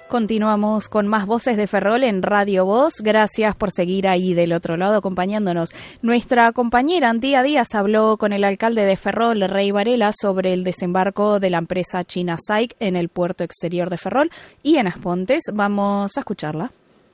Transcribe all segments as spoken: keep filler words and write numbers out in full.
Continuamos con más Voces de Ferrol en Radio Voz. Gracias por seguir ahí del otro lado acompañándonos. Nuestra compañera Antía Díaz habló con el alcalde de Ferrol, Rey Varela, sobre el desembarco de la empresa china S A I C en el puerto exterior de Ferrol y en As Pontes. Vamos a escucharla.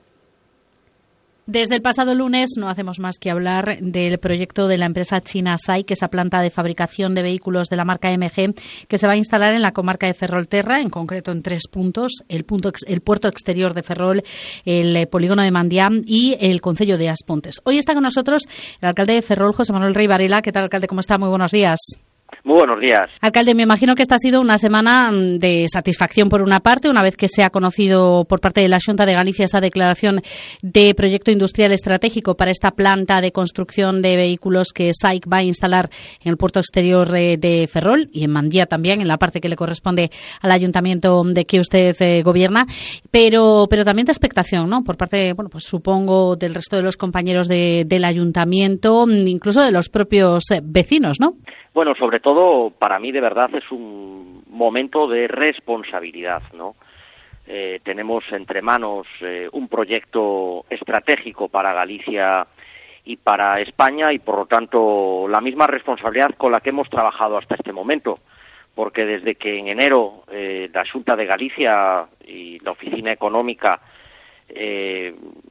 Desde el pasado lunes no hacemos más que hablar del proyecto de la empresa china S A I C, esa planta de fabricación de vehículos de la marca M G, que se va a instalar en la comarca de Ferrolterra, en concreto en tres puntos: el, punto, el puerto exterior de Ferrol, el polígono de Mandiá y el concello de As Pontes. Hoy está con nosotros el alcalde de Ferrol, José Manuel Rey Varela. ¿Qué tal, alcalde? ¿Cómo está? Muy buenos días. Muy buenos días. Alcalde, me imagino que esta ha sido una semana de satisfacción por una parte, una vez que se ha conocido por parte de la Xunta de Galicia esa declaración de proyecto industrial estratégico para esta planta de construcción de vehículos que S A I C va a instalar en el puerto exterior de, de Ferrol y en Mandiá también, en la parte que le corresponde al ayuntamiento de que usted eh, gobierna, pero pero también de expectación, ¿no? Por parte, bueno, pues supongo del resto de los compañeros de, del ayuntamiento, incluso de los propios eh, vecinos, ¿no? Bueno, sobre todo para mí de verdad es un momento de responsabilidad, ¿no? Eh, tenemos entre manos eh, un proyecto estratégico para Galicia y para España y por lo tanto la misma responsabilidad con la que hemos trabajado hasta este momento, porque desde que en enero eh, la Xunta de Galicia y la Oficina Económica eh,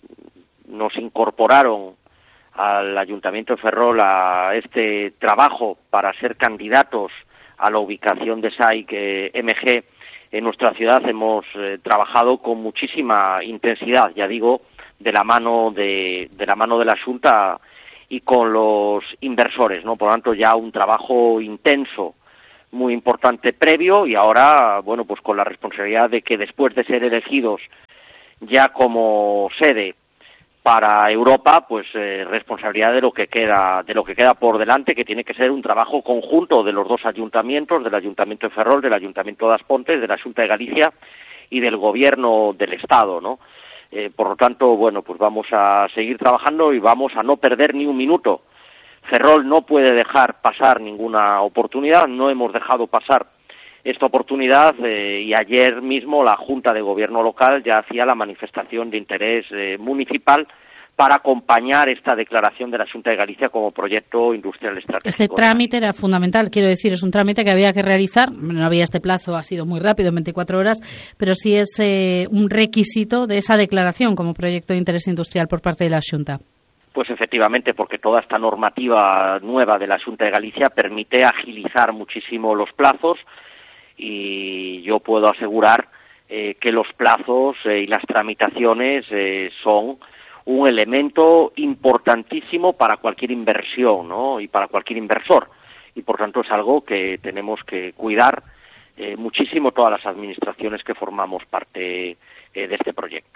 nos incorporaron al Ayuntamiento de Ferrol a este trabajo para ser candidatos a la ubicación de S A I C M G en nuestra ciudad, hemos eh, trabajado con muchísima intensidad, ya digo, de la mano de, de la mano de la Xunta y con los inversores, ¿no? Por lo tanto, ya un trabajo intenso, muy importante previo y ahora, bueno, pues con la responsabilidad de que después de ser elegidos ya como sede para Europa, pues eh, responsabilidad de lo que queda, de lo que queda por delante, que tiene que ser un trabajo conjunto de los dos ayuntamientos, del Ayuntamiento de Ferrol, del Ayuntamiento de As Pontes, de la Xunta de Galicia y del Gobierno del Estado, ¿no? Eh, por lo tanto, bueno, pues vamos a seguir trabajando y vamos a no perder ni un minuto. Ferrol no puede dejar pasar ninguna oportunidad, no hemos dejado pasar esta oportunidad eh, y ayer mismo la Junta de Gobierno local ya hacía la manifestación de interés eh, municipal para acompañar esta declaración de la Xunta de Galicia como proyecto industrial estratégico. Este trámite era fundamental, quiero decir, es un trámite que había que realizar, no había este plazo, ha sido muy rápido, en veinticuatro horas, pero sí es eh, un requisito de esa declaración como proyecto de interés industrial por parte de la Xunta. Pues efectivamente, porque toda esta normativa nueva de la Xunta de Galicia permite agilizar muchísimo los plazos y yo puedo asegurar eh, que los plazos eh, y las tramitaciones eh, son un elemento importantísimo para cualquier inversión, ¿no? Y para cualquier inversor. Y por tanto es algo que tenemos que cuidar eh, muchísimo todas las administraciones que formamos parte eh, de este proyecto.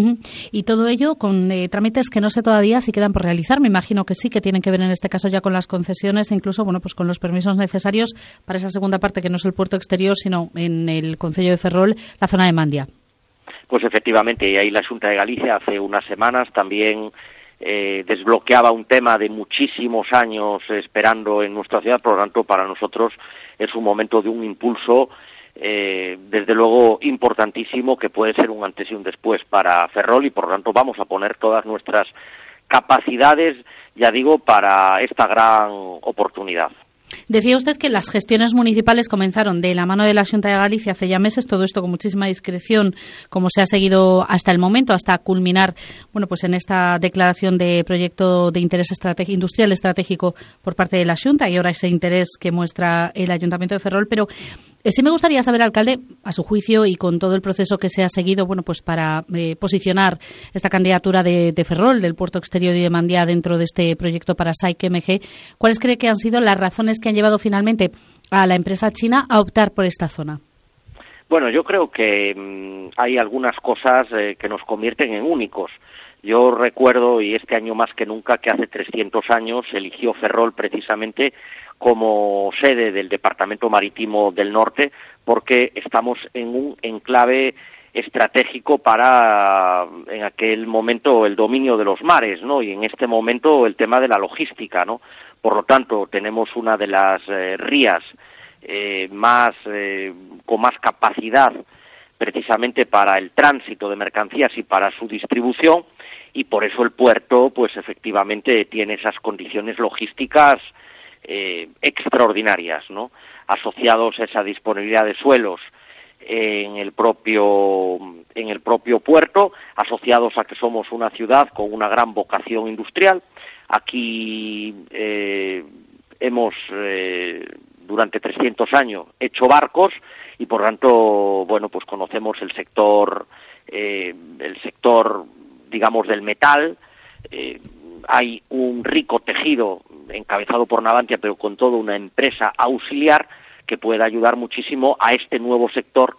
Y todo ello con eh, trámites que no sé todavía si quedan por realizar. Me imagino que sí, que tienen que ver en este caso ya con las concesiones e incluso, bueno, pues con los permisos necesarios para esa segunda parte que no es el puerto exterior, sino en el concello de Ferrol, la zona de Mandiá. Pues efectivamente, y ahí la Xunta de Galicia hace unas semanas también eh, desbloqueaba un tema de muchísimos años esperando en nuestra ciudad, por lo tanto para nosotros es un momento de un impulso Eh, desde luego importantísimo que puede ser un antes y un después para Ferrol y por lo tanto vamos a poner todas nuestras capacidades, ya digo, para esta gran oportunidad. Decía usted que las gestiones municipales comenzaron de la mano de la Xunta de Galicia hace ya meses, todo esto con muchísima discreción, como se ha seguido hasta el momento, hasta culminar, bueno, pues en esta declaración de proyecto de interés estratégico, industrial estratégico por parte de la Xunta y ahora ese interés que muestra el Ayuntamiento de Ferrol, pero Eh, sí me gustaría saber, alcalde, a su juicio y con todo el proceso que se ha seguido, bueno, pues para eh, posicionar esta candidatura de, de Ferrol, del puerto exterior y de Mandiá dentro de este proyecto para S A I C M G, ¿cuáles cree que han sido las razones que han llevado finalmente a la empresa china a optar por esta zona? Bueno, yo creo que mmm, hay algunas cosas eh, que nos convierten en únicos. Yo recuerdo, y este año más que nunca, que hace trescientos años se eligió Ferrol precisamente como sede del Departamento Marítimo del Norte, porque estamos en un enclave estratégico para, en aquel momento, el dominio de los mares, ¿no? Y en este momento el tema de la logística, ¿no? Por lo tanto, tenemos una de las eh, rías eh, más eh, con más capacidad precisamente para el tránsito de mercancías y para su distribución, y por eso el puerto, pues efectivamente tiene esas condiciones logísticas eh, extraordinarias, ¿no? Asociados a esa disponibilidad de suelos en el propio en el propio puerto, asociados a que somos una ciudad con una gran vocación industrial. Aquí eh, hemos eh, durante trescientos años hecho barcos y por tanto, bueno, pues conocemos el sector eh, el sector digamos del metal. Eh, hay un rico tejido encabezado por Navantia, pero con toda una empresa auxiliar que puede ayudar muchísimo a este nuevo sector,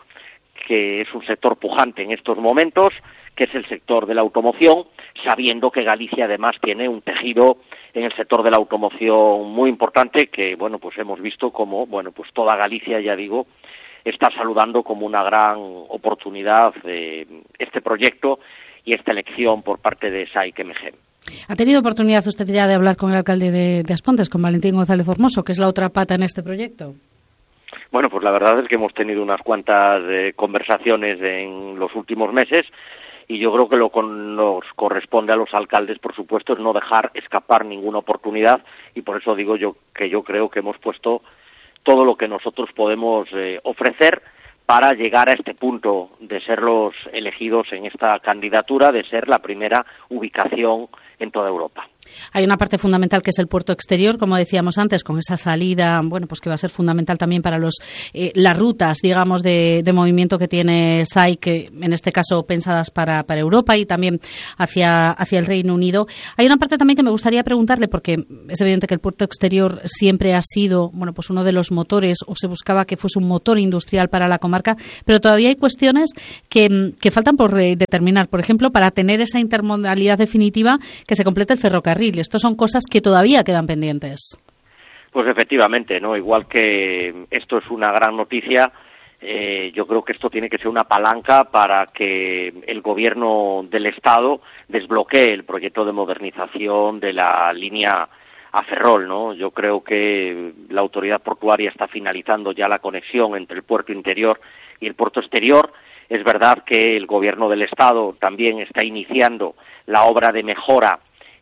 que es un sector pujante en estos momentos, que es el sector de la automoción, sabiendo que Galicia además tiene un tejido en el sector de la automoción muy importante, que bueno, pues hemos visto como, bueno, pues toda Galicia, ya digo, está saludando como una gran oportunidad de este proyecto y esta elección por parte de S A I C M G. ¿Ha tenido oportunidad usted ya de hablar con el alcalde de, de Aspontes, con Valentín González Formoso, que es la otra pata en este proyecto? Bueno, pues la verdad es que hemos tenido unas cuantas eh, conversaciones en los últimos meses y yo creo que lo que nos corresponde a los alcaldes, por supuesto, es no dejar escapar ninguna oportunidad y por eso digo yo que yo creo que hemos puesto todo lo que nosotros podemos eh, ofrecer para llegar a este punto de ser los elegidos en esta candidatura, de ser la primera ubicación en toda Europa. Hay una parte fundamental que es el puerto exterior, como decíamos antes, con esa salida, bueno, pues que va a ser fundamental también para los eh, las rutas, digamos, de, de movimiento que tiene S A I, que en este caso pensadas para, para Europa y también hacia, hacia el Reino Unido. Hay una parte también que me gustaría preguntarle, porque es evidente que el puerto exterior siempre ha sido, bueno, pues uno de los motores, o se buscaba que fuese un motor industrial para la comarca, pero todavía hay cuestiones que, que faltan por eh, determinar. Por ejemplo, para tener esa intermodalidad definitiva, que se complete el ferrocarril. Estas son cosas que todavía quedan pendientes. Pues efectivamente, ¿no? Igual que esto es una gran noticia, eh, yo creo que esto tiene que ser una palanca para que el gobierno del Estado desbloquee el proyecto de modernización de la línea a Ferrol, ¿no? Yo creo que la autoridad portuaria está finalizando ya la conexión entre el puerto interior y el puerto exterior. Es verdad que el gobierno del Estado también está iniciando la obra de mejora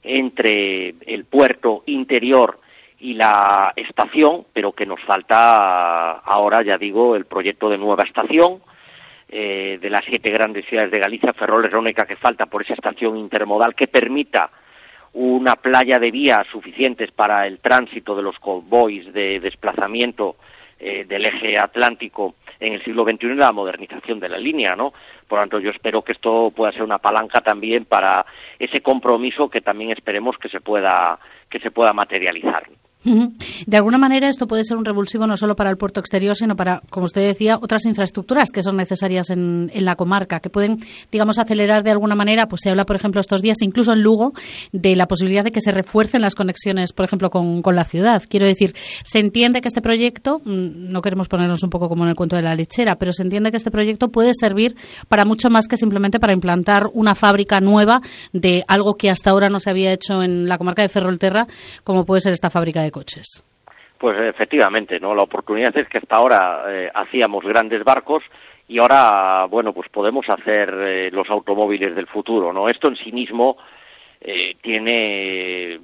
entre el puerto interior y la estación, pero que nos falta ahora, ya digo, el proyecto de nueva estación. Eh, de las siete grandes ciudades de Galicia, Ferrol es la única que falta por esa estación intermodal que permita una playa de vías suficientes para el tránsito de los convoys de desplazamiento eh, del eje atlántico en el siglo veintiuno y la modernización de la línea, ¿no? Por lo tanto, yo espero que esto pueda ser una palanca también para ese compromiso que también esperemos que se pueda que se pueda materializar. De alguna manera esto puede ser un revulsivo no solo para el puerto exterior, sino para, como usted decía, otras infraestructuras que son necesarias en, en la comarca, que pueden, digamos, acelerar de alguna manera. Pues se habla, por ejemplo, estos días, incluso en Lugo, de la posibilidad de que se refuercen las conexiones, por ejemplo, con, con la ciudad. Quiero decir, se entiende que este proyecto, no queremos ponernos un poco como en el cuento de la lechera, pero se entiende que este proyecto puede servir para mucho más que simplemente para implantar una fábrica nueva de algo que hasta ahora no se había hecho en la comarca de Ferrolterra, como puede ser esta fábrica de coches. Pues efectivamente, ¿no? La oportunidad es que hasta ahora eh, hacíamos grandes barcos y ahora, bueno, pues podemos hacer eh, los automóviles del futuro, ¿no? Esto en sí mismo eh, tiene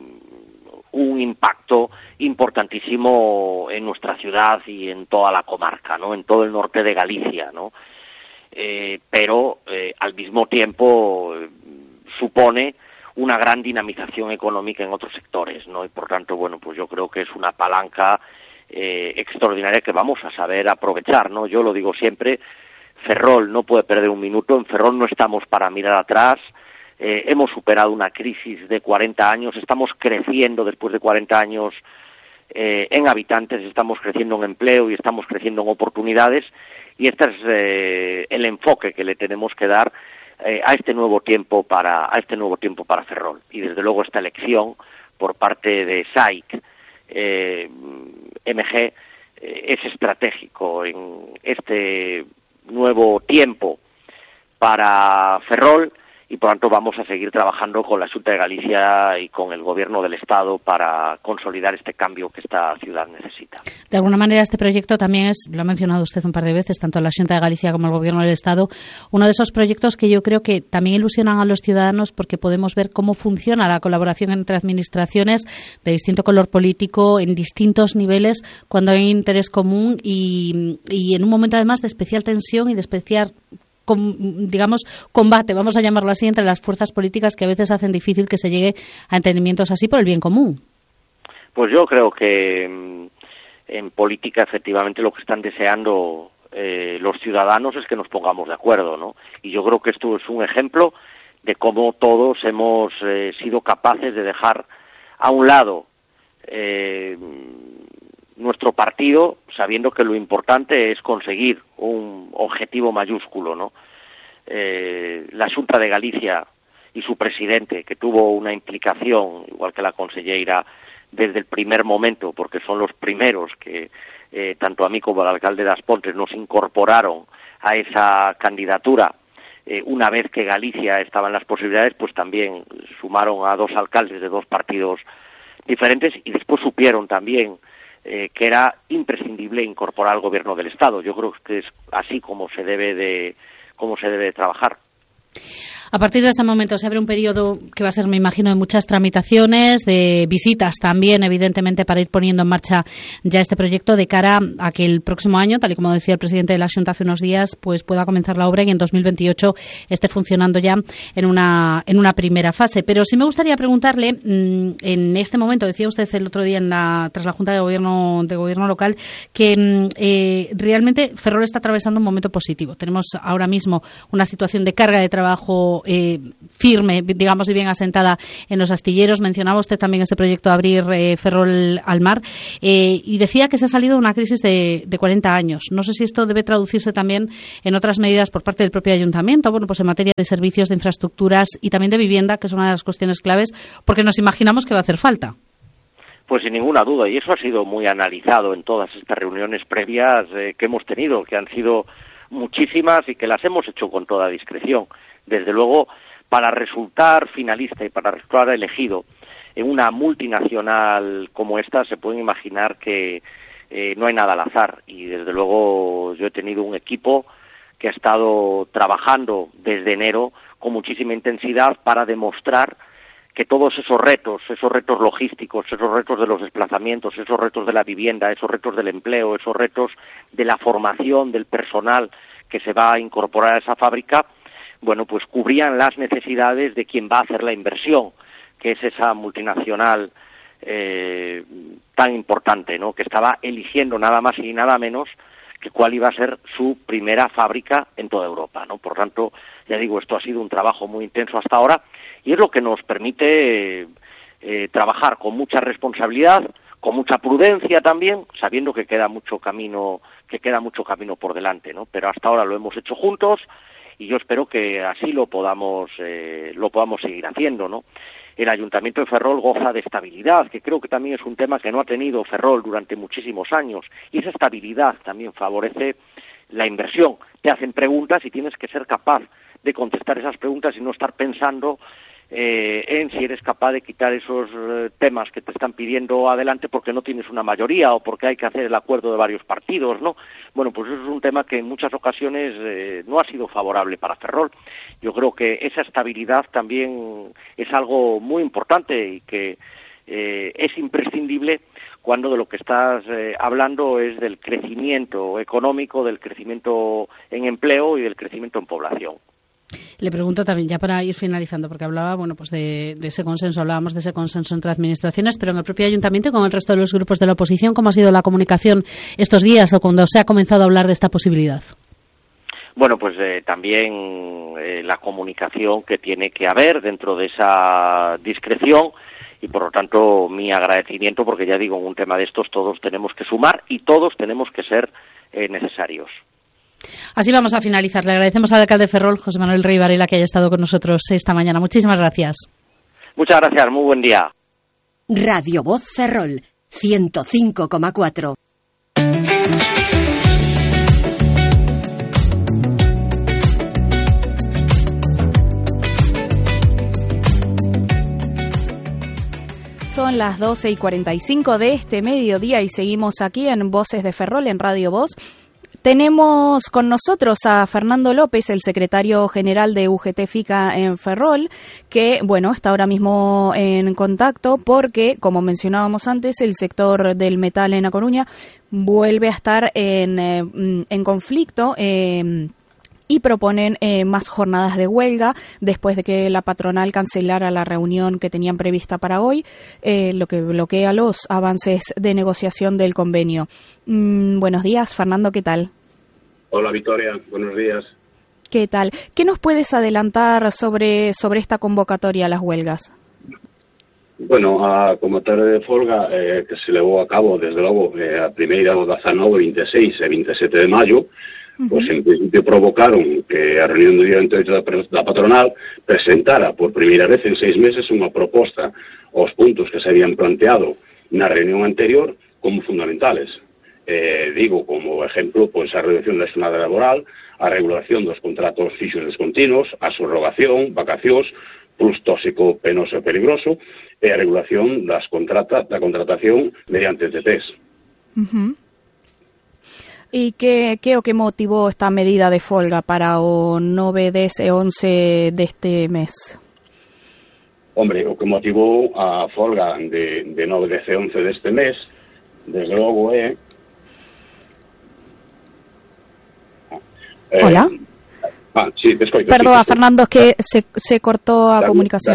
un impacto importantísimo en nuestra ciudad y en toda la comarca, ¿no? En todo el norte de Galicia, ¿no? Eh, pero eh, al mismo tiempo eh, supone una gran dinamización económica en otros sectores, ¿no? Y por tanto, bueno, pues yo creo que es una palanca eh, extraordinaria que vamos a saber aprovechar, ¿no? Yo lo digo siempre, Ferrol no puede perder un minuto, en Ferrol no estamos para mirar atrás, eh, hemos superado una crisis de cuarenta años, estamos creciendo después de cuarenta años eh, en habitantes, estamos creciendo en empleo y estamos creciendo en oportunidades, y este es eh, el enfoque que le tenemos que dar Eh, a este nuevo tiempo para a este nuevo tiempo para Ferrol, y desde luego esta elección por parte de S A I C eh, M G eh, es estratégico en este nuevo tiempo para Ferrol y por tanto vamos a seguir trabajando con la Xunta de Galicia y con el Gobierno del Estado para consolidar este cambio que esta ciudad necesita. De alguna manera este proyecto también es, lo ha mencionado usted un par de veces, tanto la Xunta de Galicia como el Gobierno del Estado, uno de esos proyectos que yo creo que también ilusionan a los ciudadanos porque podemos ver cómo funciona la colaboración entre administraciones de distinto color político en distintos niveles cuando hay interés común y, y en un momento además de especial tensión y de especial digamos, combate, vamos a llamarlo así, entre las fuerzas políticas que a veces hacen difícil que se llegue a entendimientos así por el bien común. Pues yo creo que en política efectivamente lo que están deseando eh, los ciudadanos es que nos pongamos de acuerdo, ¿no? Y yo creo que esto es un ejemplo de cómo todos hemos eh, sido capaces de dejar a un lado eh, nuestro partido, sabiendo que lo importante es conseguir un objetivo mayúsculo, ¿no? Eh, la Xunta de Galicia y su presidente, que tuvo una implicación, igual que la conselleira, desde el primer momento, porque son los primeros que, eh, tanto a mí como al alcalde de As Pontes, nos incorporaron a esa candidatura. Eh, una vez que Galicia estaba en las posibilidades, pues también sumaron a dos alcaldes de dos partidos diferentes y después supieron también Eh, que era imprescindible incorporar al Gobierno del Estado. Yo creo que es así como se debe de cómo se debe de trabajar. A partir de este momento se abre un periodo que va a ser, me imagino, de muchas tramitaciones, de visitas también, evidentemente, para ir poniendo en marcha ya este proyecto de cara a que el próximo año, tal y como decía el presidente de la Xunta hace unos días, pues pueda comenzar la obra y en dos mil veintiocho esté funcionando ya en una en una primera fase. Pero sí me gustaría preguntarle, en este momento, decía usted el otro día en la, tras la Junta de Gobierno de Gobierno local, que eh, realmente Ferrol está atravesando un momento positivo. Tenemos ahora mismo una situación de carga de trabajo Eh, firme, digamos, y bien asentada en los astilleros. Mencionaba usted también este proyecto de abrir eh, Ferrol al mar eh, y decía que se ha salido de una crisis de, de cuarenta años. No sé si esto debe traducirse también en otras medidas por parte del propio ayuntamiento, bueno, pues en materia de servicios, de infraestructuras y también de vivienda, que es una de las cuestiones claves, porque nos imaginamos que va a hacer falta. Pues sin ninguna duda, y eso ha sido muy analizado en todas estas reuniones previas eh, que hemos tenido, que han sido muchísimas y que las hemos hecho con toda discreción. Desde luego, para resultar finalista y para resultar elegido en una multinacional como esta, se pueden imaginar que eh, no hay nada al azar. Y desde luego yo he tenido un equipo que ha estado trabajando desde enero con muchísima intensidad para demostrar que todos esos retos, esos retos logísticos, esos retos de los desplazamientos, esos retos de la vivienda, esos retos del empleo, esos retos de la formación del personal que se va a incorporar a esa fábrica, bueno, pues cubrían las necesidades de quien va a hacer la inversión, que es esa multinacional eh, tan importante, ¿no?, que estaba eligiendo nada más y nada menos que cuál iba a ser su primera fábrica en toda Europa, ¿no? Por tanto, ya digo, esto ha sido un trabajo muy intenso hasta ahora y es lo que nos permite eh, trabajar con mucha responsabilidad, con mucha prudencia también, sabiendo que queda mucho camino, que queda mucho camino por delante, ¿no? Pero hasta ahora lo hemos hecho juntos y yo espero que así lo podamos eh, lo podamos seguir haciendo, ¿no? El Ayuntamiento de Ferrol goza de estabilidad, que creo que también es un tema que no ha tenido Ferrol durante muchísimos años, y esa estabilidad también favorece la inversión. Te hacen preguntas y tienes que ser capaz de contestar esas preguntas y no estar pensando eh, en si eres capaz de quitar esos eh, temas que te están pidiendo adelante porque no tienes una mayoría o porque hay que hacer el acuerdo de varios partidos, ¿no? Bueno, pues eso es un tema que en muchas ocasiones eh, no ha sido favorable para Ferrol. Yo creo que esa estabilidad también es algo muy importante y que eh, es imprescindible cuando de lo que estás eh, hablando es del crecimiento económico, del crecimiento en empleo y del crecimiento en población. Le pregunto también, ya para ir finalizando, porque hablaba, bueno, pues de, de ese consenso, hablábamos de ese consenso entre administraciones, pero en el propio ayuntamiento y con el resto de los grupos de la oposición, ¿cómo ha sido la comunicación estos días o cuando se ha comenzado a hablar de esta posibilidad? Bueno, pues eh, también eh, la comunicación que tiene que haber dentro de esa discreción y, por lo tanto, mi agradecimiento, porque ya digo, en un tema de estos todos tenemos que sumar y todos tenemos que ser eh, necesarios. Así vamos a finalizar. Le agradecemos al alcalde de Ferrol, José Manuel Rey Varela, que haya estado con nosotros esta mañana. Muchísimas gracias. Muchas gracias. Muy buen día. Radio Voz Ferrol, ciento cinco coma cuatro. Son las doce y cuarenta y cinco de este mediodía y seguimos aquí en Voces de Ferrol, en Radio Voz. Tenemos con nosotros a Fernando López, el secretario general de U G T FICA en Ferrol, que, bueno, está ahora mismo en contacto porque, como mencionábamos antes, el sector del metal en A Coruña vuelve a estar en, eh, en conflicto eh, y proponen eh, más jornadas de huelga después de que la patronal cancelara la reunión que tenían prevista para hoy, eh, lo que bloquea los avances de negociación del convenio. Mm, buenos días, Fernando, ¿qué tal? Hola, Victoria, buenos días. ¿Qué tal? ¿Qué nos puedes adelantar sobre, sobre esta convocatoria a las huelgas? Bueno, a convocatoria de folga eh, que se levou a cabo, desde logo, eh, a primeira o dezanove, veintiséis e veintisiete de maio, uh-huh. Pois en principio provocaron que a reunión do día veintiocho da, da patronal presentara por primeira vez en seis meses unha proposta aos puntos que se habían planteado na reunión anterior como fundamentales. Eh, digo, como exemplo, pois a reducción da xornada laboral, a regulación dos contratos fixos descontinuos, a subrogación, vacacións, plus tóxico, penoso e peligroso, e a regulación das contrata, da contratación mediante T Ts. Uh-huh. E que, que o que motivou esta medida de folga para o nove, dez e once deste mes? Hombre, o que motivou a folga de, de nove, dez e once deste mes, desde logo é... Eh, Hola. Ah, sí, te escoito. Perdón, sí, Fernando, es que se, se cortó a comunicación.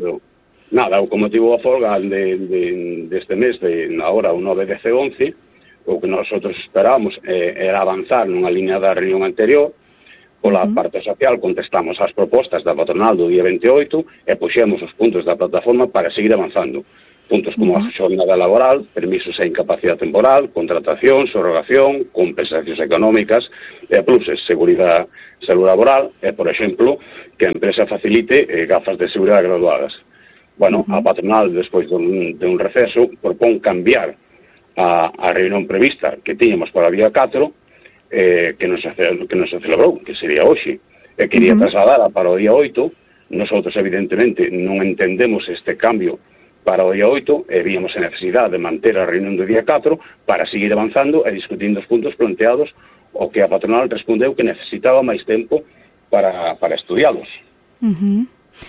Nada, o que motivou a folga de, de, deste mes, de agora o nove, dez e once, o que nosotros esperábamos eh, era avanzar nunha línea da reunión anterior. Pola uh-huh. parte social contestamos as propostas da patronal do día veintioito e puxemos os puntos da plataforma para seguir avanzando. Puntos como uh-huh. a xornada laboral, permisos e incapacidade temporal, contratación, subrogación, compensacións económicas, e pluses, seguridade salud laboral, e, por exemplo, que a empresa facilite eh, gafas de seguridade graduadas. Bueno, uh-huh. a patronal, despois dun, de un receso, propón cambiar a, a reunión prevista que tiñamos para o día catro, eh, que, non se, que non se celebrou, que sería hoxe, e quería uh-huh. trasladar para o día oito. Nosotros, evidentemente, non entendemos este cambio para o día oito, e víamos a necesidade de manter a reunión do día catro para seguir avanzando e discutindo os puntos planteados, o que a patronal respondeu que necesitaba máis tempo para, para estudialos. Uh-huh.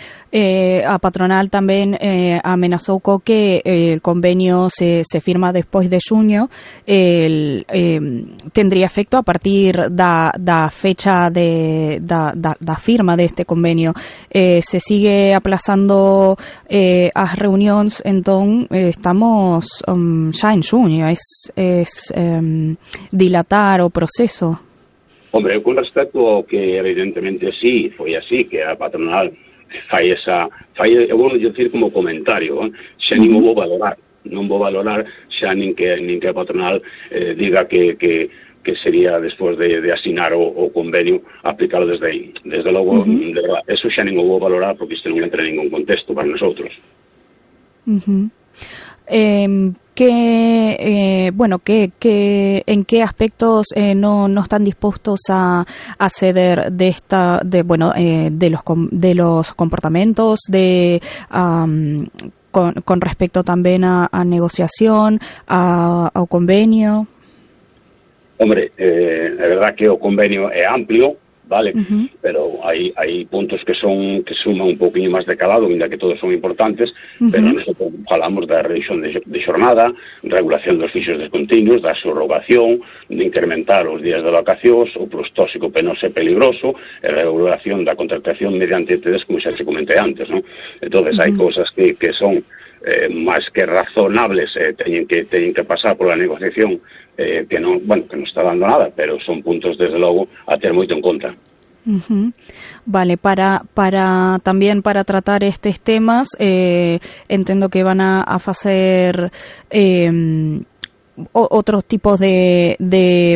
Eh, a patronal tamén eh, amenazou co que eh, el convenio se, se firma despois de xuño, el, eh, tendría efecto a partir da, da fecha de, da, da, da firma deste convenio. Eh, se sigue aplazando eh, as reunións, entón eh, estamos um, xa en xuño, es, es um, dilatar o proceso. Hombre, con respecto ao que evidentemente sí, foi así, que a patronal fai esa, fai, eu vou dicir como comentario, eh? xa nin o vou valorar, non vou valorar xa nin que, nin que a patronal eh, diga que, que, que sería despois de, de asinar o, o convenio aplicado desde aí. Desde logo, uh-huh. de verdad, eso xa nin o vou valorar porque isto non entra en ningún contexto para nosotros. Uh-huh. Eh, que eh, bueno que, que en qué aspectos eh, no no están dispuestos a, a ceder de esta de bueno eh, de los de los comportamentos de um, con, con respecto también a, a negociación a, a convenio. Hombre, eh, é verdad que o convenio é amplio, vale, uh-huh. pero hai, hai puntos que son que suman un poquinho máis de calado, ainda que todos son importantes, uh-huh. pero nosotros falamos da reducción de, de xornada, regulación dos fixos descontinuos, da subrogación, de incrementar os días de vacacións, o plus tóxico, penoso e peligroso, e regulación da contratación mediante T Ds, como xa se comentei antes, non? Entonces, uh-huh. hai cousas que, que son eh, máis que razonables, eh, teñen que teñen que pasar pola negociación, eh, que non, bueno, que non está dando nada, pero son puntos desde logo a ter moito en conta. Uh-huh. Vale, para para también para tratar estos temas, eh, entiendo que van a, a hacer eh, otros tipos de de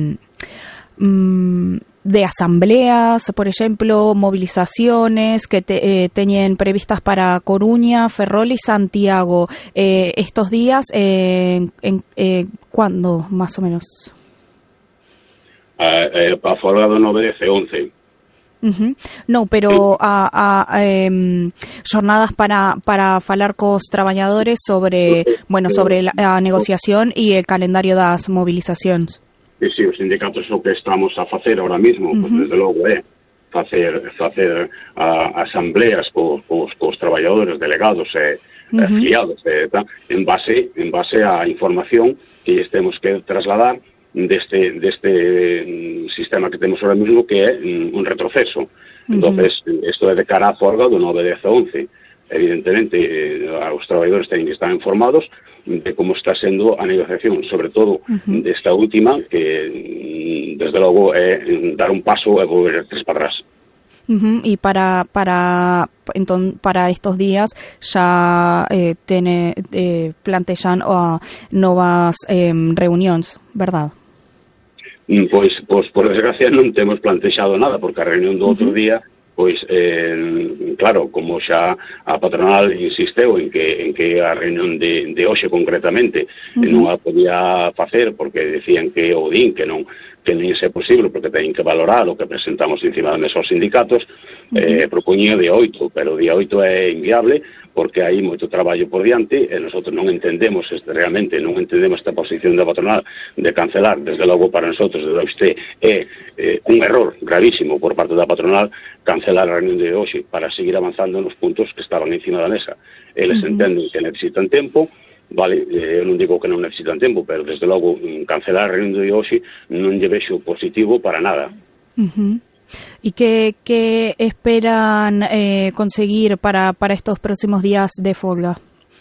um, de asambleas, por ejemplo, movilizaciones que te, eh, tenían previstas para Coruña, Ferrol y Santiago. Eh, estos días, eh, en, eh, ¿cuándo más o menos? Eh, eh, para folga do nove, dez e once. Uh-huh. No, pero a, a, a eh, jornadas para para falar cos traballadores sobre, bueno, sobre la, a negociación e o calendario das mobilizacións. E si, os sindicatos o que estamos a facer ahora mismo, uh-huh. pues, desde logo é facer facer a, asambleas cos, cos, cos traballadores delegados e uh-huh. afiliados e, ta, en base en base á información que temos que trasladar deste deste sistema que temos ahora mismo, que é un retroceso. Uh-huh. Entonces, isto é de cara á folga do nove, dez e once. Evidentemente, eh, os traballadores teñen que estar informados de como está sendo a negociación, sobre todo uh-huh. desta última, que desde logo é dar un paso e volver tres para atrás. Uh-huh. E para para entón, para estos días xa eh, tene, eh, plantexan uh, novas eh, reunións, verdad? Pois, pois, por desgracia, non temos plantexado nada, porque a reunión do outro uh-huh. día, pois, eh, claro, como xa a patronal insisteu en que, en que a reunión de, de hoxe concretamente uh-huh. non a podía facer, porque decían que o din que non que non é posible, porque teñen que valorar o que presentamos encima da mesa aos sindicatos, uh-huh. eh, propoñía o día oito, pero o día oito é inviable, porque hai moito traballo por diante, e nosotros non entendemos, este, realmente, non entendemos esta posición da patronal de cancelar. Desde logo, para nosotros, desde usted, é eh, un error gravísimo por parte da patronal cancelar a reunión de hoxe para seguir avanzando nos puntos que estaban encima da mesa. Eles uh-huh. entenden que necesitan tempo. Vale, eu non digo que non necesitan tempo, pero desde logo cancelar a reunión de hoxe non lle vexo positivo para nada. Uh-huh. ¿Y qué, qué esperan eh, conseguir para, para estos próximos días de folga?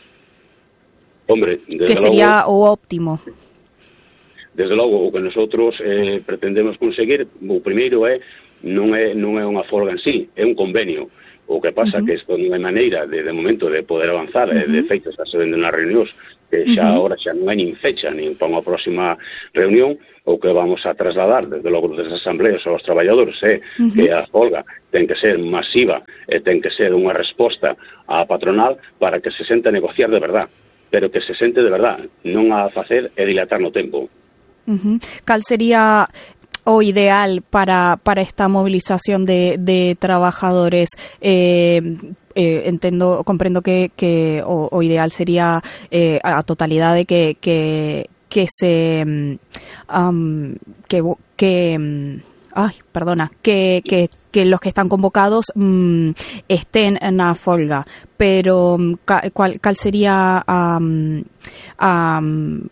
Hombre, desde ¿qué sería logo, o óptimo? Desde logo, o que nosotros eh, pretendemos conseguir, o primeiro é non é non é unha folga en sí, é un convenio. O que pasa uh-huh. que isto non hai maneira de, de momento de poder avanzar, uh-huh. de feito está se vendo nas reunións que xa uh-huh. agora xa non hai nin fecha nin para unha próxima reunión. O que vamos a trasladar desde logo desde as asambleas aos traballadores é uh-huh. que a folga ten que ser masiva e ten que ser unha resposta á patronal para que se sente a negociar de verdad, pero que se sente de verdad, non a facer e dilatar no tempo. Uh-huh. Cal sería o ideal para, para esta movilización de, de trabajadores? Eh, eh, entendo, comprendo que, que o, o ideal sería eh, a totalidade que, que, que se um, que, que ay, perdona, que, que, que los que están convocados um, estén na folga, pero cal, cal sería um, um,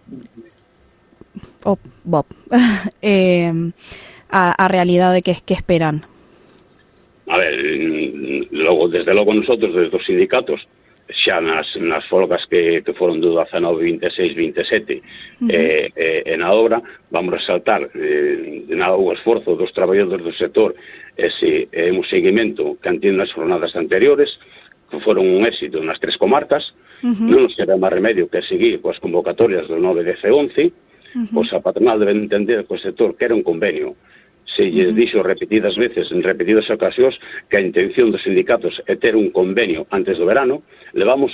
Oh, Bob, eh, a, a realidade que, que esperan? A ver, logo, desde logo nosotros, desde os sindicatos, xa nas, nas folgas que, que foron do dezanove, vinte e seis, vinte e sete uh-huh. eh, eh, e na obra, vamos resaltar eh, na, o esforzo dos traballadores do sector, ese é un seguimento que han tido nas jornadas anteriores, que foron un éxito nas tres comarcas. Uh-huh. Non nos queda máis remedio que seguir coas convocatorias do nove, dez e once. Uh-huh. Pois a patronal debe entender que o sector quere un convenio. Se lle uh-huh. dixo repetidas veces, en repetidas ocasións, que a intención dos sindicatos é ter un convenio antes do verano, levamos